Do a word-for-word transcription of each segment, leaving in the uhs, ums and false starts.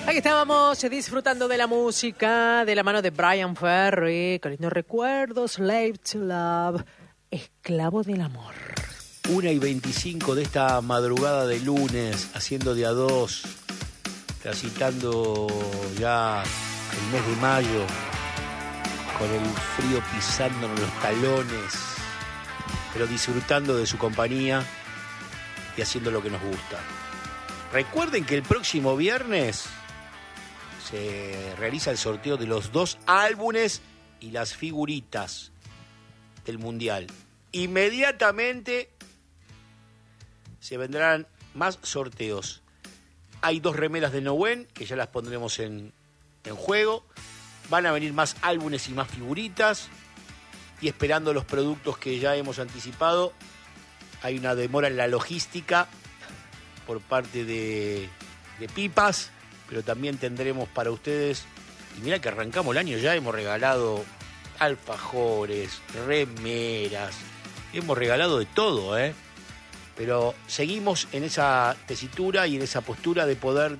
Aquí estábamos disfrutando de la música de la mano de Bryan Ferry, con lindos recuerdos, Slave to Love, esclavo del amor. Una y veinticinco de esta madrugada de lunes, haciendo de a dos, transitando ya el mes de mayo, con el frío pisándonos los talones, pero disfrutando de su compañía y haciendo lo que nos gusta. Recuerden que el próximo viernes se realiza el sorteo de los dos álbumes y las figuritas del Mundial. Inmediatamente se vendrán más sorteos. Hay dos remeras de Nowen, que ya las pondremos en, en juego. Van a venir más álbumes y más figuritas. Y esperando los productos que ya hemos anticipado, hay una demora en la logística por parte de, de Pipas, pero también tendremos para ustedes, y mira que arrancamos el año ya, hemos regalado alfajores, remeras, hemos regalado de todo, ¿eh? Pero seguimos en esa tesitura y en esa postura de poder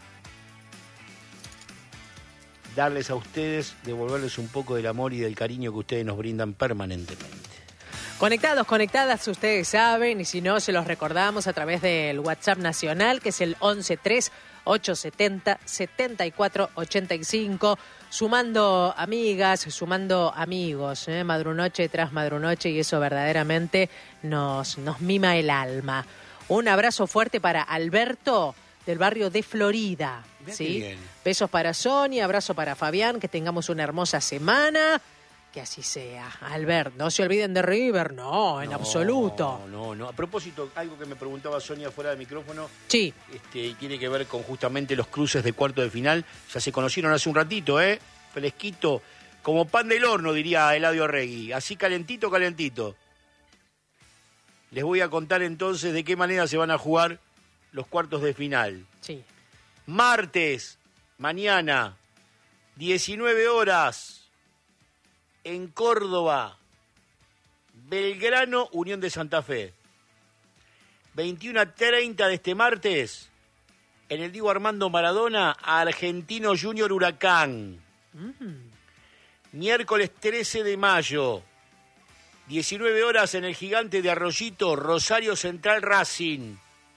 darles a ustedes, devolverles un poco del amor y del cariño que ustedes nos brindan permanentemente. Conectados, conectadas, ustedes saben, y si no, se los recordamos a través del WhatsApp nacional, que es el once tres ochocientos setenta setenta y cuatro ochenta y cinco, sumando amigas, sumando amigos, ¿eh? Madrunoche tras madrunoche, y eso verdaderamente nos, nos mima el alma. Un abrazo fuerte para Alberto, del barrio de Florida, ¿sí? Besos para Sonia, abrazo para Fabián, que tengamos una hermosa semana. Que así sea. Albert, no se olviden de River, no, en no, absoluto. No, no, no. A propósito, algo que me preguntaba Sonia fuera del micrófono. Sí. Este, tiene que ver con justamente los cruces de cuarto de final. Ya se conocieron hace un ratito, ¿eh? Fresquito, como pan del horno, diría Eladio Regui. Así calentito, calentito. Les voy a contar entonces de qué manera se van a jugar los cuartos de final. Sí. Martes, mañana, diecinueve horas. En Córdoba, Belgrano, Unión de Santa Fe. veintiuno a treinta de este martes, en el Diego Armando Maradona, Argentino Junior Huracán. Mm. Miércoles trece de mayo, diecinueve horas en el Gigante de Arroyito, Rosario Central Racing.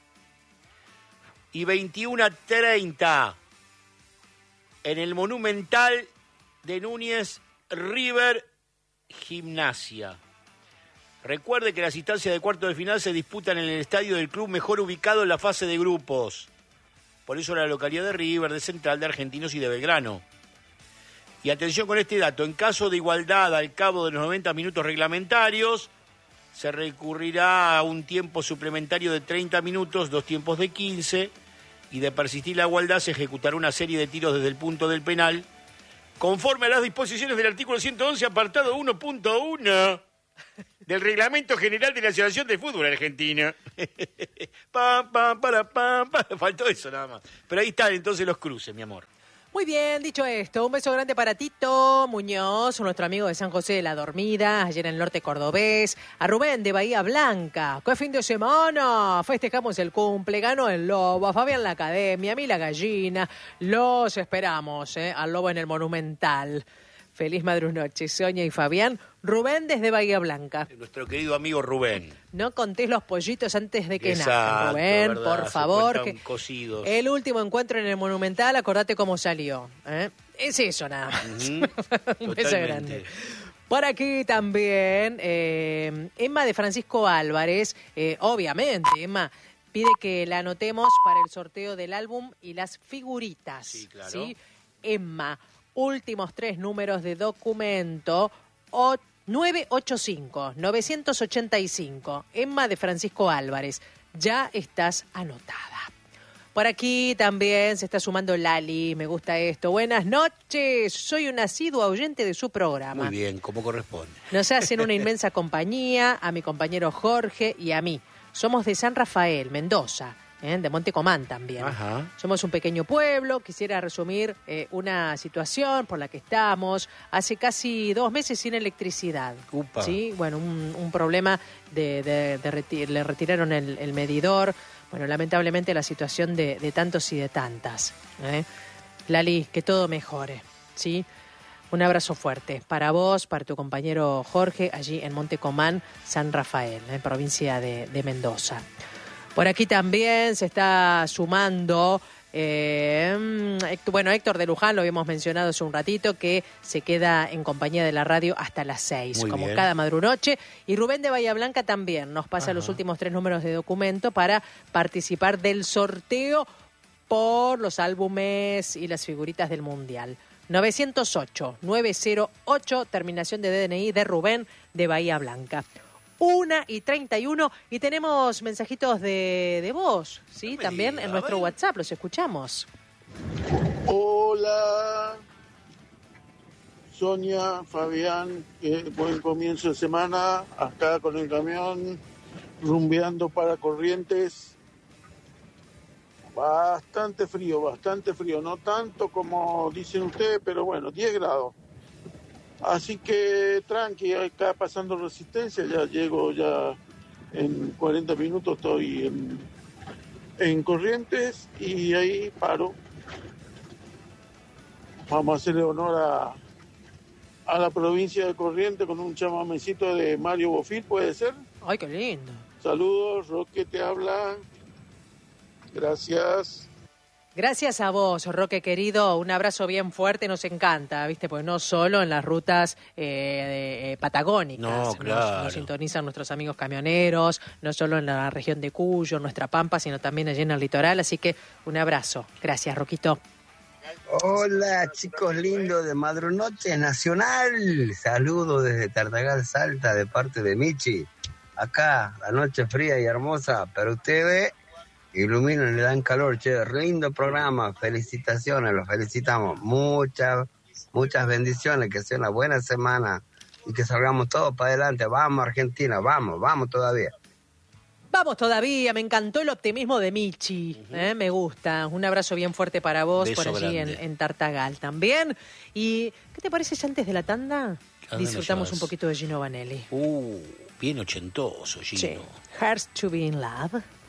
Y veintiuno a treinta en el Monumental de Núñez, River Gimnasia. Recuerde que las instancias de cuarto de final se disputan en el estadio del club mejor ubicado en la fase de grupos. Por eso la localidad de River, de Central, de Argentinos y de Belgrano. Y atención con este dato, en caso de igualdad al cabo de los noventa minutos reglamentarios, se recurrirá a un tiempo suplementario de treinta minutos, dos tiempos de quince, y de persistir la igualdad se ejecutará una serie de tiros desde el punto del penal, conforme a las disposiciones del artículo ciento once, apartado uno punto uno del Reglamento General de la Asociación de Fútbol Argentina. pam, pam, para, pam, pam. Faltó eso nada más. Pero ahí están entonces los cruces, mi amor. Muy bien, dicho esto, un beso grande para Tito Muñoz, nuestro amigo de San José de la Dormida, ayer en el norte cordobés, a Rubén de Bahía Blanca, ¡qué fin de semana! Festejamos el cumple, ganó el Lobo, a Fabián la Academia, a mí la Gallina, los esperamos, ¿eh? Al Lobo en el Monumental. Feliz madrunoche, Sonia y Fabián. Rubén desde Bahía Blanca. Nuestro querido amigo Rubén. No contés los pollitos antes de que Exacto, nazcan, Rubén, verdad, por favor. Que cocidos. El último encuentro en el Monumental, acordate cómo salió. ¿eh? Es eso nada más. Uh-huh. Un beso grande. Por aquí también, eh, Emma de Francisco Álvarez, eh, obviamente, Emma, pide que la anotemos para el sorteo del álbum y las figuritas. Sí, claro. ¿sí? Emma, últimos tres números de documento, nueve ocho cinco, nueve ocho cinco. Emma de Francisco Álvarez, ya estás anotada. Por aquí también se está sumando Lali, me gusta esto. Buenas noches, soy un asiduo oyente de su programa. Muy bien, como corresponde. Nos hacen una inmensa compañía, a mi compañero Jorge y a mí. Somos de San Rafael, Mendoza. ¿eh? de Monte Comán también. Ajá. Somos un pequeño pueblo, quisiera resumir eh, una situación por la que estamos hace casi dos meses sin electricidad. Upa. ¿Sí? Bueno, un, un problema de, de, de reti- le retiraron el, el medidor. Bueno, lamentablemente la situación de, de tantos y de tantas. ¿eh? Lali, que todo mejore, ¿sí? Un abrazo fuerte para vos, para tu compañero Jorge, allí en Montecomán, San Rafael, en provincia de, de Mendoza. Por aquí también se está sumando, eh, bueno, Héctor de Luján, lo habíamos mencionado hace un ratito, que se queda en compañía de la radio hasta las seis, como bien, cada madrunoche. Y Rubén de Bahía Blanca también nos pasa Ajá. los últimos tres números de documento para participar del sorteo por los álbumes y las figuritas del Mundial. novecientos ocho, nueve cero ocho, terminación de D N I de Rubén de Bahía Blanca. Una y treinta y uno, y tenemos mensajitos de, de voz, ¿sí? También en nuestro WhatsApp, los escuchamos. Hola, Sonia, Fabián, eh, buen comienzo de semana, acá con el camión, rumbeando para Corrientes. Bastante frío, bastante frío, no tanto como dicen ustedes, pero bueno, diez grados. Así que tranqui, acá pasando Resistencia, ya llego ya en cuarenta minutos, estoy en, en Corrientes y ahí paro. Vamos a hacerle honor a, a la provincia de Corrientes con un chamamecito de Mario Bofil, ¿puede ser? Ay, qué lindo. Saludos, Roque te habla. Gracias. Gracias a vos, Roque querido, un abrazo bien fuerte, nos encanta, ¿viste? Pues no solo en las rutas eh, de, eh, patagónicas, no, claro. nos, nos sintonizan nuestros amigos camioneros, no solo en la región de Cuyo, nuestra Pampa, sino también allí en el litoral, así que un abrazo. Gracias, Roquito. Hola, chicos lindos de Madrunoche Nacional, saludos desde Tartagal, Salta, de parte de Michi. Acá, la noche fría y hermosa, pero usted ve... iluminan, le dan calor, che, lindo programa, felicitaciones, los felicitamos, muchas, muchas bendiciones, que sea una buena semana y que salgamos todos para adelante, vamos Argentina, vamos, vamos todavía. Vamos todavía, me encantó el optimismo de Michi, uh-huh. ¿eh? Me gusta, un abrazo bien fuerte para vos. Beso por allí en, en Tartagal también. ¿Y qué te parece si antes de la tanda disfrutamos un poquito de Gino Vanelli? Uh, bien ochentoso, Gino. Sí. Hearts to be in love.